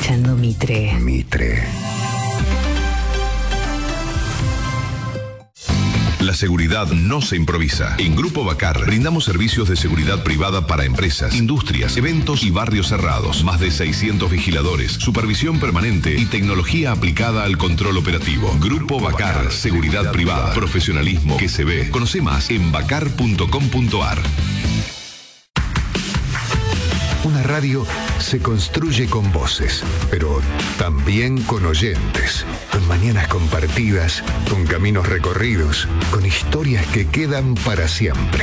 escuchando Mitre. Mitre. La seguridad no se improvisa. En Grupo Bacar brindamos servicios de seguridad privada para empresas, industrias, eventos y barrios cerrados. Más de 600 vigiladores, supervisión permanente y tecnología aplicada al control operativo. Grupo Bacar, seguridad privada, profesionalismo que se ve. Conoce más en bacar.com.ar. Una radio se construye con voces, pero también con oyentes, con mañanas compartidas, con caminos recorridos, con historias que quedan para siempre.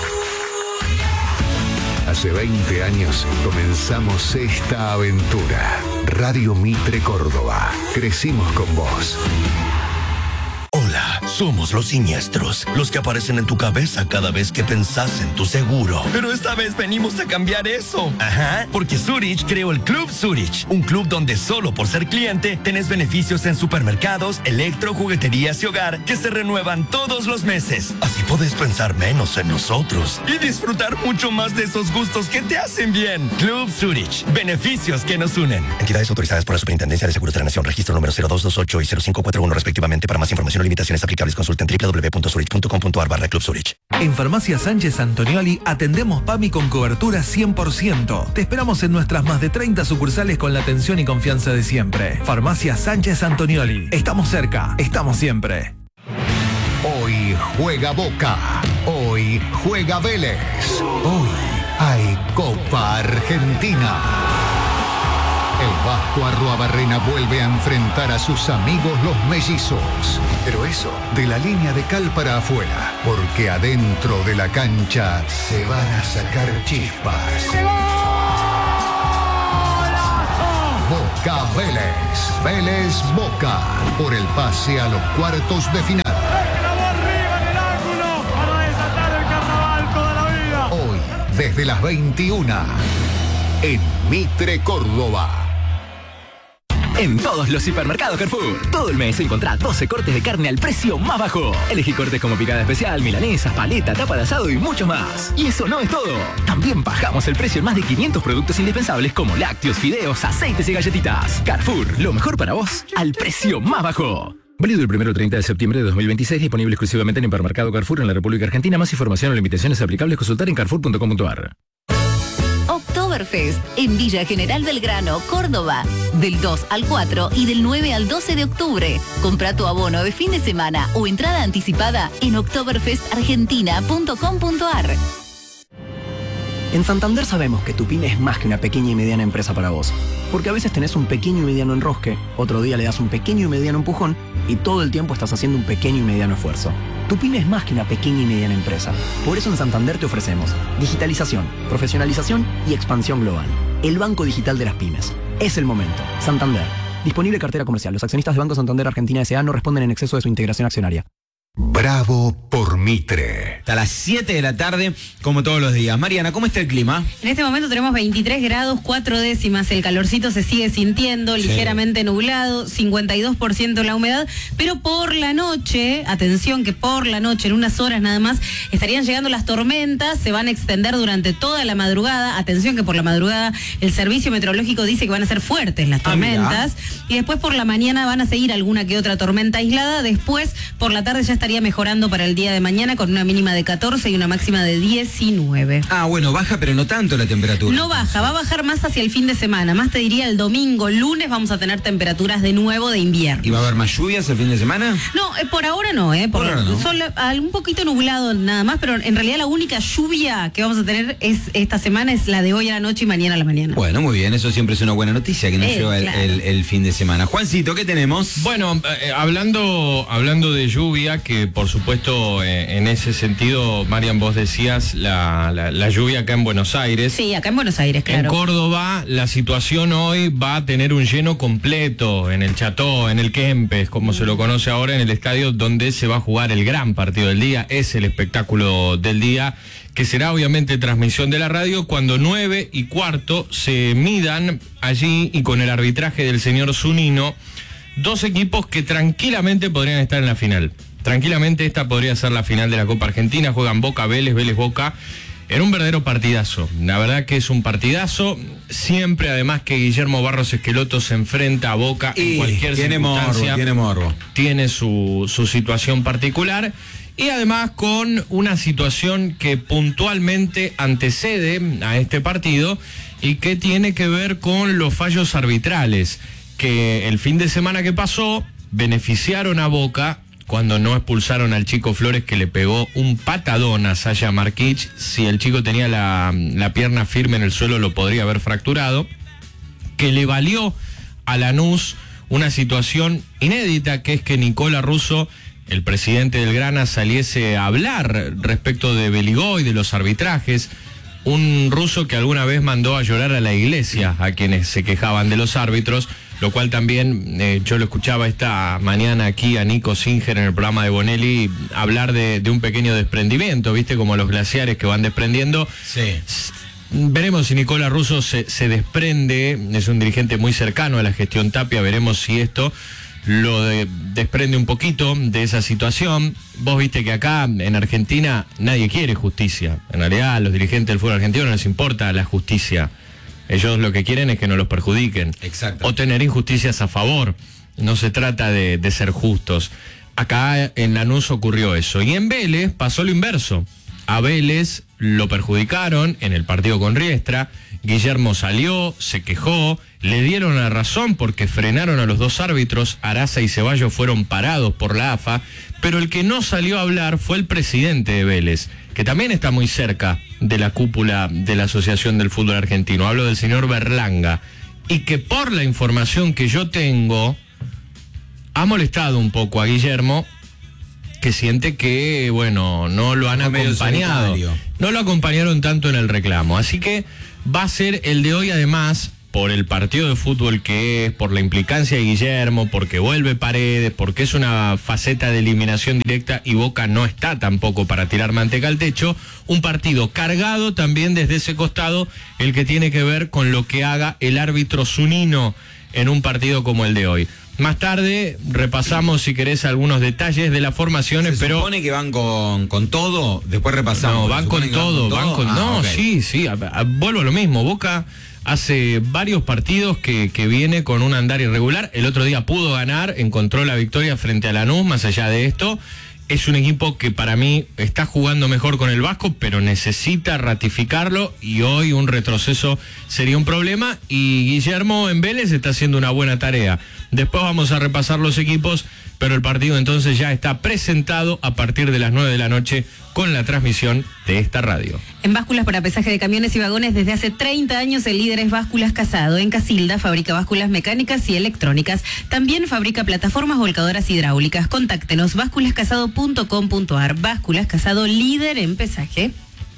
Hace 20 años comenzamos esta aventura. Radio Mitre Córdoba. Crecimos con vos. Hola, somos los siniestros, los que aparecen en tu cabeza cada vez que pensás en tu seguro. Pero esta vez venimos a cambiar eso. Ajá, porque Zurich creó el Club Zurich, un club donde solo por ser cliente tenés beneficios en supermercados, electro, jugueterías y hogar que se renuevan todos los meses. Así podés pensar menos en nosotros y disfrutar mucho más de esos gustos que te hacen bien. Club Zurich, beneficios que nos unen. Entidades autorizadas por la Superintendencia de Seguros de la Nación, registro número 0228 y 0541 respectivamente. Para más información o limitaciones aplicables, consulten www.zurich.com.ar/Club Zurich. En Farmacia Sánchez Antonioli atendemos PAMI con cobertura 100%. Te esperamos en nuestras más de 30 sucursales con la atención y confianza de siempre. Farmacia Sánchez Antonioli. Estamos cerca, estamos siempre. Hoy juega Boca. Hoy juega Vélez. Hoy hay Copa Argentina. El Vasco Arruabarrena vuelve a enfrentar a sus amigos los mellizos. Pero eso, de la línea de cal para afuera, porque adentro de la cancha se van a sacar chispas. Boca Vélez, Vélez Boca, por el pase a los cuartos de final. Hoy, desde las 21, en Mitre Córdoba. En todos los hipermercados Carrefour, todo el mes encontrá 12 cortes de carne al precio más bajo. Elegí cortes como picada especial, milanesas, paleta, tapa de asado y mucho más. Y eso no es todo. También bajamos el precio en más de 500 productos indispensables como lácteos, fideos, aceites y galletitas. Carrefour, lo mejor para vos, al precio más bajo. Válido el 1 al 30 de septiembre de 2026, disponible exclusivamente en Hipermercado Carrefour en la República Argentina. Más información o limitaciones aplicables, consultar en carrefour.com.ar. Oktoberfest en Villa General Belgrano, Córdoba, del 2 al 4 y del 9 al 12 de octubre. Compra tu abono de fin de semana o entrada anticipada en oktoberfestargentina.com.ar. En Santander sabemos que tu pyme es más que una pequeña y mediana empresa para vos. Porque a veces tenés un pequeño y mediano enrosque, otro día le das un pequeño y mediano empujón y todo el tiempo estás haciendo un pequeño y mediano esfuerzo. Tu pyme es más que una pequeña y mediana empresa. Por eso en Santander te ofrecemos digitalización, profesionalización y expansión global. El banco digital de las pymes. Es el momento. Santander. Disponible cartera comercial. Los accionistas de Banco Santander Argentina S.A. no responden en exceso de su integración accionaria. Bravo por Mitre. Hasta las 7 de la tarde, como todos los días. Mariana, ¿cómo está el clima? En este momento tenemos 23 grados, 4 décimas. El calorcito se sigue sintiendo, sí, ligeramente nublado, 52% la humedad. Pero por la noche, atención que por la noche, en unas horas nada más, estarían llegando las tormentas. Se van a extender durante toda la madrugada. Atención que por la madrugada el servicio meteorológico dice que van a ser fuertes las tormentas. Y después por la mañana van a seguir alguna que otra tormenta aislada. Después por la tarde ya estaría mejorando para el día de mañana con una mínima de 14 y una máxima de 19. Ah, bueno, baja pero no tanto la temperatura. No baja, va a bajar más hacia el fin de semana. Más te diría el domingo, lunes vamos a tener temperaturas de nuevo de invierno. ¿Y va a haber más lluvias el fin de semana? No, por ahora no, por ahora no. Solo un poquito nublado nada más, pero en realidad la única lluvia que vamos a tener esta semana es la de hoy a la noche y mañana a la mañana. Bueno, muy bien, eso siempre es una buena noticia que nos lleva claro. el fin de semana. Juancito, ¿qué tenemos? Bueno, hablando de lluvia, que por supuesto en ese sentido, Marian, vos decías la lluvia acá en Buenos Aires. Sí, acá en Buenos Aires, claro. En Córdoba, la situación hoy va a tener un lleno completo en el Chateau, en el Kempes, como se lo conoce ahora, en el estadio donde se va a jugar el gran partido del día. Es el espectáculo del día, que será obviamente transmisión de la radio cuando 9:15 se midan allí y con el arbitraje del señor Zunino, dos equipos que tranquilamente podrían estar en la final. Tranquilamente esta podría ser la final de la Copa Argentina. Juegan Boca, Vélez, Vélez, Boca. Era un verdadero partidazo. La verdad que es un partidazo. Siempre, además, que Guillermo Barros Esqueloto se enfrenta a Boca en cualquier circunstancia. Tiene morbo. Tiene su situación particular. Y además con una situación que puntualmente antecede a este partido y que tiene que ver con los fallos arbitrales, que el fin de semana que pasó beneficiaron a Boca cuando no expulsaron al chico Flores, que le pegó un patadón a Sasha Markic. Si el chico tenía la pierna firme en el suelo, lo podría haber fracturado, que le valió a Lanús una situación inédita, que es que Nicola Russo, el presidente del Grana, saliese a hablar respecto de Beligó y de los arbitrajes. Un ruso que alguna vez mandó a llorar a la iglesia a quienes se quejaban de los árbitros, lo cual también yo lo escuchaba esta mañana aquí a Nico Singer en el programa de Bonelli hablar de un pequeño desprendimiento, ¿viste? Como los glaciares que van desprendiendo. Sí. Veremos si Nicola Russo se desprende, es un dirigente muy cercano a la gestión Tapia, veremos si esto lo desprende un poquito de esa situación. Vos viste que acá en Argentina nadie quiere justicia. En realidad a los dirigentes del fútbol argentino no les importa la justicia. Ellos lo que quieren es que no los perjudiquen. Exacto. O tener injusticias a favor. No se trata de ser justos. Acá en Lanús ocurrió eso. Y en Vélez pasó lo inverso. A Vélez lo perjudicaron en el partido con Riestra. Guillermo salió, se quejó, le dieron la razón porque frenaron a los dos árbitros. Araza y Ceballos fueron parados por la AFA, pero el que no salió a hablar fue el presidente de Vélez, que también está muy cerca de la cúpula de la Asociación del Fútbol Argentino. Hablo del señor Berlanga, y que por la información que yo tengo ha molestado un poco a Guillermo, que siente que, bueno, no lo han acompañado. No lo acompañaron tanto en el reclamo. Así que va a ser el de hoy, además, por el partido de fútbol que es, por la implicancia de Guillermo, porque vuelve Paredes, porque es una faceta de eliminación directa y Boca no está tampoco para tirar manteca al techo. Un partido cargado también desde ese costado, el que tiene que ver con lo que haga el árbitro Zunino en un partido como el de hoy. Más tarde repasamos, si querés, algunos detalles de las formaciones, pero... ¿Se supone que van con todo? Después repasamos. No, van con todo, no, okay. Sí, vuelvo a lo mismo. Boca hace varios partidos que viene con un andar irregular. El otro día pudo ganar, encontró la victoria frente a Lanús. Más allá de esto, es un equipo que para mí está jugando mejor con el Vasco, pero necesita ratificarlo, y hoy un retroceso sería un problema, y Guillermo en Vélez está haciendo una buena tarea. Después vamos a repasar los equipos, pero el partido entonces ya está presentado a partir de las 9 de la noche con la transmisión de esta radio. En básculas para pesaje de camiones y vagones desde hace 30 años el líder es Básculas Casado. En Casilda fabrica básculas mecánicas y electrónicas. También fabrica plataformas volcadoras hidráulicas. Contáctenos básculascasado.com.ar. Básculas Casado, líder en pesaje.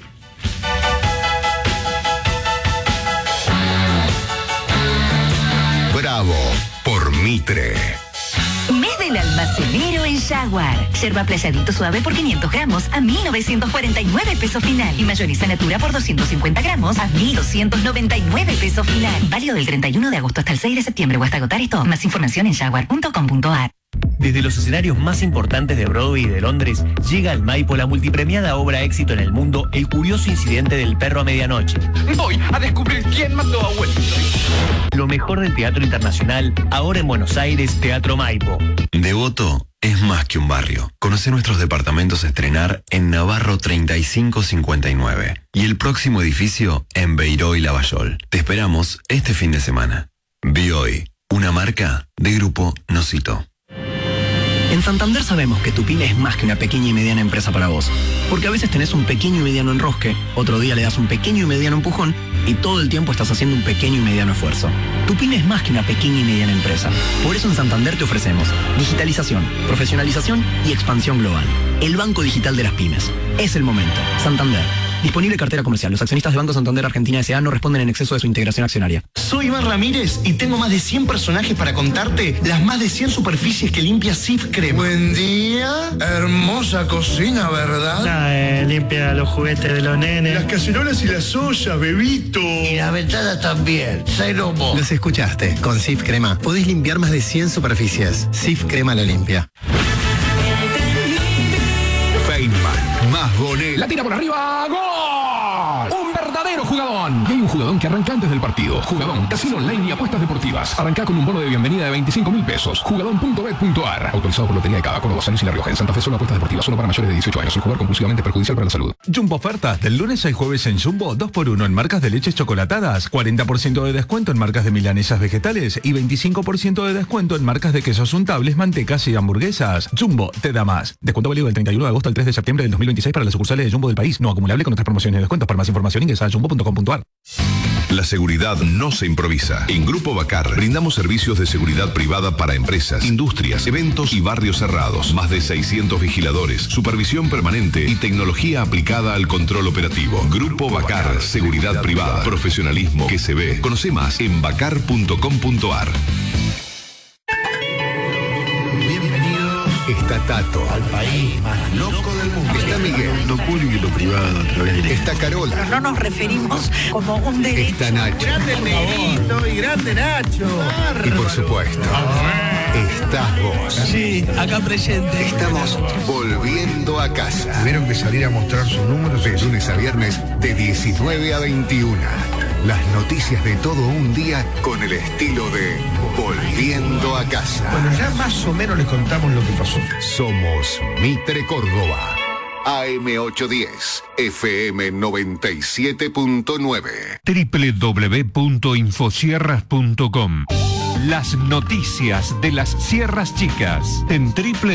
Bravo por Mitre. Mes del almacenero en Jaguar. Yerba playadito suave por 500 gramos a 1.949 pesos final. Y mayonesa natura por 250 gramos a 1.299 pesos final. Válido del 31 de agosto hasta el 6 de septiembre o hasta agotar esto. Más información en jaguar.com.ar. Desde los escenarios más importantes de Broadway y de Londres, llega al Maipo la multipremiada obra éxito en el mundo, El curioso incidente del perro a medianoche. Voy a descubrir quién mató a Wellington. Lo mejor del teatro internacional, ahora en Buenos Aires, Teatro Maipo. Devoto es más que un barrio. Conoce nuestros departamentos a estrenar en Navarro 3559 y el próximo edificio en Beiró y Lavallol. Te esperamos este fin de semana. Bioy, una marca de Grupo Nocito. En Santander sabemos que tu pyme es más que una pequeña y mediana empresa para vos. Porque a veces tenés un pequeño y mediano enrosque, otro día le das un pequeño y mediano empujón y todo el tiempo estás haciendo un pequeño y mediano esfuerzo. Tu pyme es más que una pequeña y mediana empresa. Por eso en Santander te ofrecemos digitalización, profesionalización y expansión global. El Banco Digital de las Pymes. Es el momento. Santander. Disponible cartera comercial. Los accionistas de Banco Santander Argentina S.A. no responden en exceso de su integración accionaria. Soy Iván Ramírez y tengo más de 100 personajes para contarte las más de 100 superficies que limpia Sif Crema. Buen día. Hermosa cocina, ¿verdad? Limpia los juguetes de los nenes. Las cacerolas y las ollas, bebito. Y las ventanas también. Celomo. Los escuchaste. Con Sif Crema podés limpiar más de 100 superficies. Sif Crema la limpia. Feynman, más Bonelli. La tira por arriba. ¡Gol! del partido. Jugadón, casino online y apuestas deportivas. Arrancá con un bono de bienvenida de 25.000 pesos. Jugadón.bet.ar. Autorizado por Lotería de Cava, con 2 años y La Rioja. En Santa Fe solo apuestas deportivas, solo para mayores de 18 años. El jugador compulsivamente perjudicial para la salud. Jumbo ofertas del lunes al jueves en Jumbo, 2x1 en marcas de leches chocolatadas, 40% de descuento en marcas de milanesas vegetales y 25% de descuento en marcas de quesos untables, mantecas y hamburguesas. Jumbo te da más. Descuento válido del 31 de agosto al 3 de septiembre del 2026 para las sucursales de Jumbo del país. No acumulable con otras promociones y descuentos. Para más información ingresa a jumbo.com.ar. La seguridad no se improvisa. En Grupo Bacar brindamos servicios de seguridad privada para empresas, industrias, eventos y barrios cerrados. Más de 600 vigiladores, supervisión permanente y tecnología aplicada al control operativo. Grupo Bacar, seguridad privada, profesionalismo que se ve. Conoce más en bacar.com.ar. Está Tato, al país más loco del mundo. Está Miguel, lo público y lo privado a través de... Está Carola. Pero no nos referimos como un derecho. Está Nacho. Grande Negrito y grande Nacho. Y por supuesto, estás vos. Sí, acá presente. Estamos volviendo a casa. Tuvieron que salir a mostrar sus números de lunes a viernes de 19 a 21. Las noticias de todo un día con el estilo de Volviendo a Casa. Bueno, ya más o menos les contamos lo que pasó. Somos Mitre Córdoba, AM810, FM 97.9. www.infosierras.com. Las noticias de las Sierras Chicas en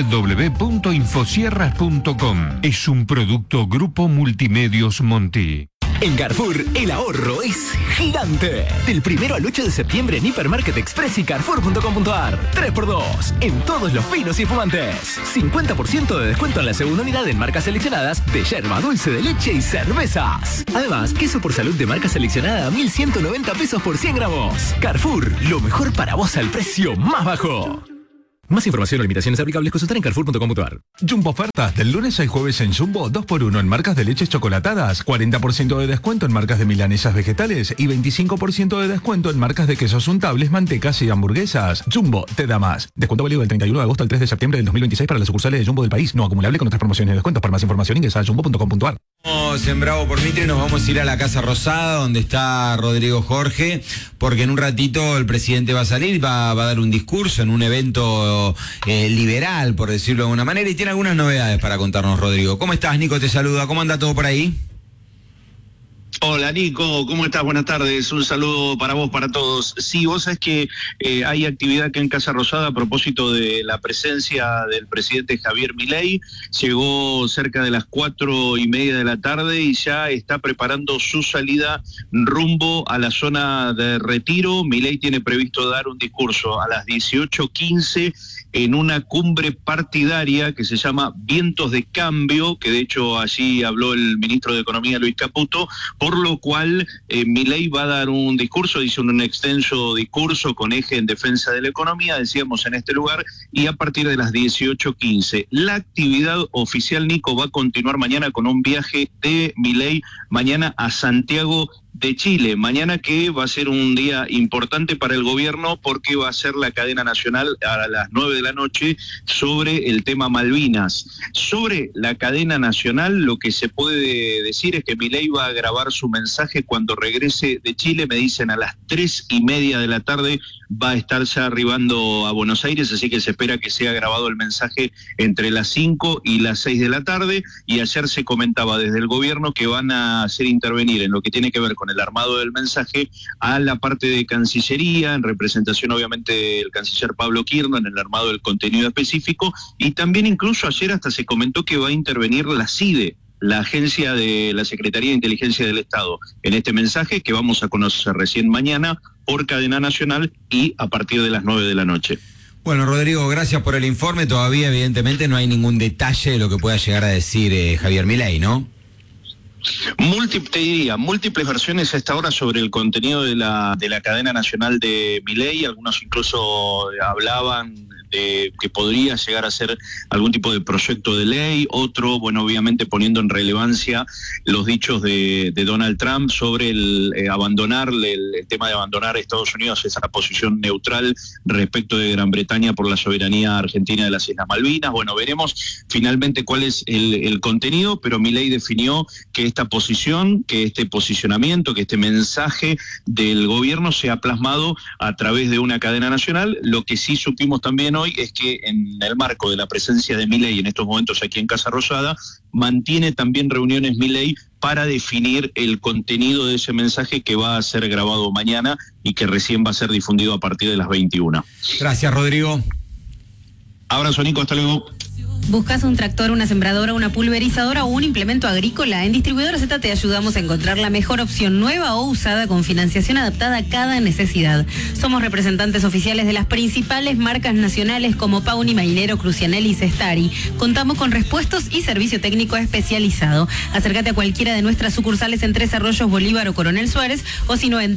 www.infosierras.com. Es un producto Grupo Multimedios Monti. En Carrefour, el ahorro es gigante. Del 1 al 8 de septiembre en Hipermarket Express y Carrefour.com.ar. 3x2 en todos los vinos y fumantes. 50% de descuento en la segunda unidad en marcas seleccionadas de yerba, dulce de leche y cervezas. Además, queso por salud de marca seleccionada a 1.190 pesos por 100 gramos. Carrefour, lo mejor para vos al precio más bajo. Más información o limitaciones aplicables consultar en Carrefour.com.ar. Jumbo ofertas del lunes al jueves en Jumbo, 2x1 en marcas de leches chocolatadas, 40% de descuento en marcas de milanesas vegetales y 25% de descuento en marcas de quesos untables, mantecas y hamburguesas. Jumbo te da más. Descuento válido del 31 de agosto al 3 de septiembre del 2026 para las sucursales de Jumbo del país. No acumulable con otras promociones y descuentos. Para más información ingresa a jumbo.com.ar. En Bravo por Mitre nos vamos a ir a la Casa Rosada, donde está Rodrigo Jorge, porque en un ratito el presidente va a salir, va a dar un discurso en un evento liberal, por decirlo de alguna manera, y tiene algunas novedades para contarnos, Rodrigo. ¿Cómo estás, Nico? Te saluda. ¿Cómo anda todo por ahí? Hola Nico, ¿cómo estás? Buenas tardes, un saludo para vos, para todos. Sí, vos sabés que hay actividad acá en Casa Rosada a propósito de la presencia del presidente Javier Milei. Llegó cerca de las 4:30 de la tarde y ya está preparando su salida rumbo a la zona de Retiro. Milei tiene previsto dar un discurso a las 18:15 en una cumbre partidaria que se llama Vientos de Cambio, que de hecho allí habló el ministro de Economía Luis Caputo, por lo cual Milei va a dar un discurso, dice un extenso discurso con eje en defensa de la economía, decíamos en este lugar, y a partir de las 18:15. La actividad oficial, Nico, va a continuar mañana con un viaje de Milei mañana a Santiago de Chile, mañana que va a ser un día importante para el gobierno porque va a ser la cadena nacional a las 9 de la noche sobre el tema Malvinas. Sobre la cadena nacional lo que se puede decir es que Milei va a grabar su mensaje cuando regrese de Chile, me dicen a las 3:30 de la tarde va a estar ya arribando a Buenos Aires, así que se espera que sea grabado el mensaje entre las 5 y las 6 de la tarde, y ayer se comentaba desde el gobierno que van a hacer intervenir en lo que tiene que ver con el armado del mensaje a la parte de Cancillería, en representación obviamente del canciller Pablo Kirchner, en el armado del contenido específico, y también incluso ayer hasta se comentó que va a intervenir la CIDE, la agencia de la Secretaría de Inteligencia del Estado, en este mensaje que vamos a conocer recién mañana por cadena nacional y a partir de las 9 de la noche. Bueno, Rodrigo, gracias por el informe. Todavía, evidentemente, no hay ningún detalle de lo que pueda llegar a decir Javier Milei, ¿no? Te diría, múltiples versiones a esta hora sobre el contenido de la cadena nacional de Milei. Algunos incluso hablaban que podría llegar a ser algún tipo de proyecto de ley, otro, bueno, obviamente poniendo en relevancia los dichos de Donald Trump sobre el tema de abandonar Estados Unidos, esa posición neutral respecto de Gran Bretaña por la soberanía argentina de las Islas Malvinas. Bueno, veremos finalmente cuál es el contenido, pero Milei definió que esta posición, que este posicionamiento, que este mensaje del gobierno se ha plasmado a través de una cadena nacional. Lo que sí supimos también hoy es que en el marco de la presencia de Milei en estos momentos aquí en Casa Rosada, mantiene también reuniones Milei para definir el contenido de ese mensaje que va a ser grabado mañana y que recién va a ser difundido a partir de las 21. Gracias, Rodrigo. Abrazo, Nico, hasta luego. ¿Buscas un tractor, una sembradora, una pulverizadora o un implemento agrícola? En Distribuidora Z te ayudamos a encontrar la mejor opción nueva o usada con financiación adaptada a cada necesidad. Somos representantes oficiales de las principales marcas nacionales como Pauni, Mainero, Crucianelli y Cestari. Contamos con repuestos y servicio técnico especializado. Acércate a cualquiera de nuestras sucursales en Tres Arroyos, Bolívar o Coronel Suárez, o si no en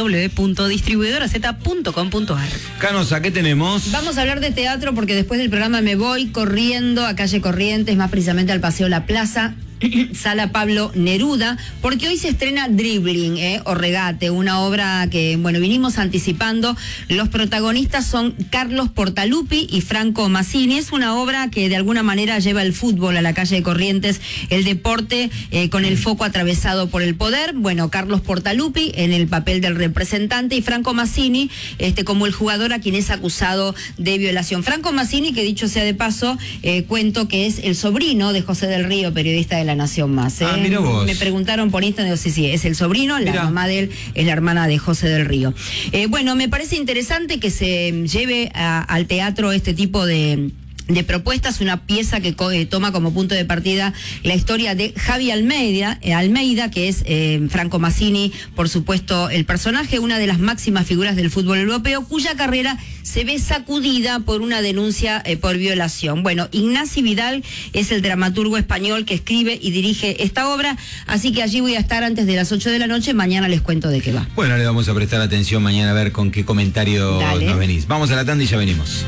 www.distribuidoraz.com.ar. Canosa, ¿qué tenemos? Vamos a hablar de teatro porque después del programa me voy corriendo a calle Corrientes, más precisamente al Paseo La Plaza, Sala Pablo Neruda, porque hoy se estrena Dribbling, o Regate, una obra que, bueno, vinimos anticipando. Los protagonistas son Carlos Portalupi y Franco Massini. Es una obra que de alguna manera lleva el fútbol a la calle de Corrientes, el deporte con el foco atravesado por el poder. Bueno, Carlos Portalupi en el papel del representante y Franco Massini como el jugador a quien es acusado de violación. Franco Massini, que dicho sea de paso, cuento que es el sobrino de José del Río, periodista de La Nación Más. Mira vos. Me preguntaron por Instagram, sí, es el sobrino, la mamá de él es la hermana de José del Río. Bueno, me parece interesante que se lleve al teatro este tipo de propuestas, una pieza que toma como punto de partida la historia de Javi Almeida, que es Franco Massini, por supuesto el personaje, una de las máximas figuras del fútbol europeo, cuya carrera se ve sacudida por una denuncia por violación. Bueno, Ignasi Vidal es el dramaturgo español que escribe y dirige esta obra, así que allí voy a estar antes de las 8 de la noche, mañana les cuento de qué va. Bueno, le vamos a prestar atención mañana a ver con qué comentario nos venís. Vamos a la tanda y ya venimos.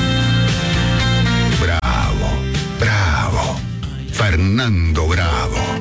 Bravo, Fernando Bravo.